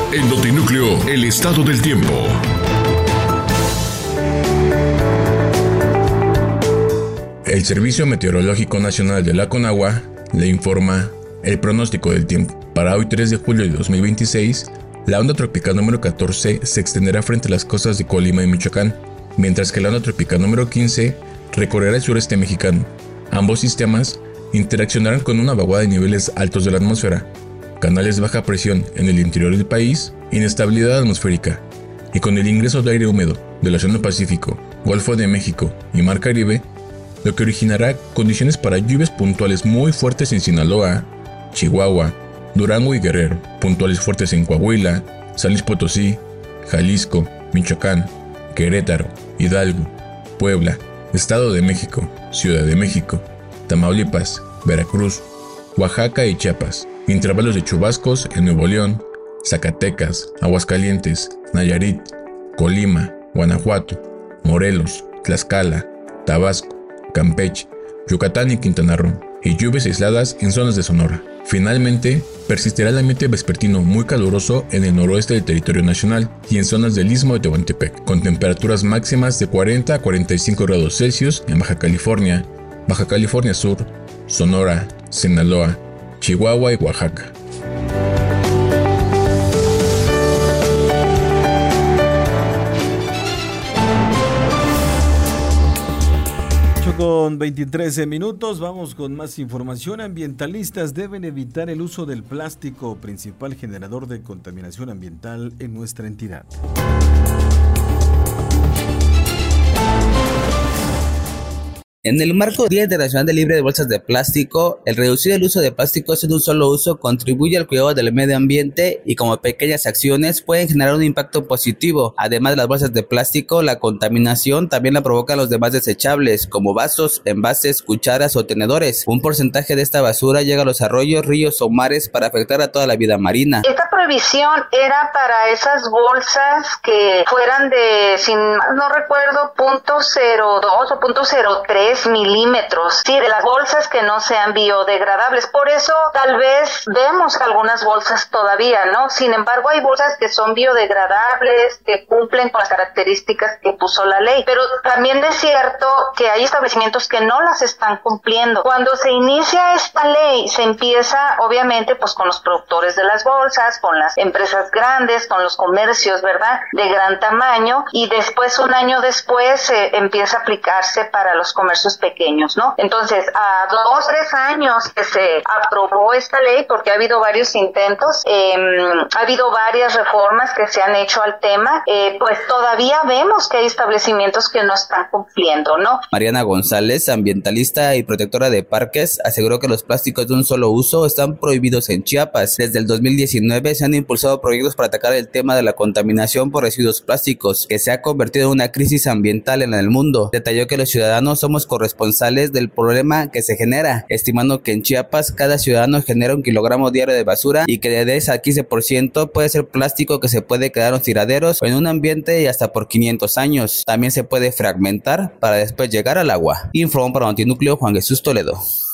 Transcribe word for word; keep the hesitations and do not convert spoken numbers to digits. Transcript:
En Notinúcleo, el estado del tiempo. El Servicio Meteorológico Nacional de la Conagua le informa el pronóstico del tiempo. Para hoy tres de julio de dos mil veintiséis, la onda tropical número catorce se extenderá frente a las costas de Colima y Michoacán, mientras que la onda tropical número quince recorrerá el sureste mexicano. Ambos sistemas interaccionarán con una vaguada de niveles altos de la atmósfera, canales de baja presión en el interior del país, inestabilidad atmosférica, y con el ingreso de aire húmedo del Océano Pacífico, Golfo de México y Mar Caribe, lo que originará condiciones para lluvias puntuales muy fuertes en Sinaloa, Chihuahua, Durango y Guerrero, puntuales fuertes en Coahuila, San Luis Potosí, Jalisco, Michoacán, Querétaro, Hidalgo, Puebla, Estado de México, Ciudad de México, Tamaulipas, Veracruz, Oaxaca y Chiapas, intervalos de chubascos en Nuevo León, Zacatecas, Aguascalientes, Nayarit, Colima, Guanajuato, Morelos, Tlaxcala, Tabasco, Campeche, Yucatán y Quintana Roo, y lluvias aisladas en zonas de Sonora. Finalmente, persistirá el ambiente vespertino muy caluroso en el noroeste del territorio nacional y en zonas del Istmo de Tehuantepec, con temperaturas máximas de cuarenta a cuarenta y cinco grados Celsius en Baja California, Baja California Sur, Sonora, Sinaloa, Chihuahua y Oaxaca. Con veintitrés minutos, vamos con más información. Ambientalistas deben evitar el uso del plástico, principal generador de contaminación ambiental en nuestra entidad. En el marco del Día Internacional de Libre de Bolsas de Plástico, el reducir el uso de plásticos en un solo uso contribuye al cuidado del medio ambiente y como pequeñas acciones pueden generar un impacto positivo. Además de las bolsas de plástico, la contaminación también la provocan los demás desechables, como vasos, envases, cucharas o tenedores. Un porcentaje de esta basura llega a los arroyos, ríos o mares para afectar a toda la vida marina. Esta prohibición era para esas bolsas que fueran de, si no recuerdo, punto cero dos o punto cero tres milímetros, sí, de las bolsas que no sean biodegradables. Por eso tal vez vemos algunas bolsas todavía, ¿no? Sin embargo, hay bolsas que son biodegradables, que cumplen con las características que puso la ley. Pero también es cierto que hay establecimientos que no las están cumpliendo. Cuando se inicia esta ley, se empieza, obviamente, pues con los productores de las bolsas, con las empresas grandes, con los comercios, ¿verdad?, de gran tamaño, y después, un año después, eh, empieza a aplicarse para los comercios pequeños, ¿no? Entonces, a dos, tres años que se aprobó esta ley, porque ha habido varios intentos, eh, ha habido varias reformas que se han hecho al tema, eh, pues todavía vemos que hay establecimientos que no están cumpliendo, ¿no? Mariana González, ambientalista y protectora de parques, aseguró que los plásticos de un solo uso están prohibidos en Chiapas. Desde el dos mil diecinueve se han impulsado proyectos para atacar el tema de la contaminación por residuos plásticos, que se ha convertido en una crisis ambiental en el mundo. Detalló que los ciudadanos somos corresponsables del problema que se genera, estimando que en Chiapas cada ciudadano genera un kilogramo diario de basura y que de diez a quince por ciento puede ser plástico que se puede quedar en los tiraderos o en un ambiente y hasta por quinientos años. También se puede fragmentar para después llegar al agua. Informó para Notinúcleo Juan Jesús Toledo.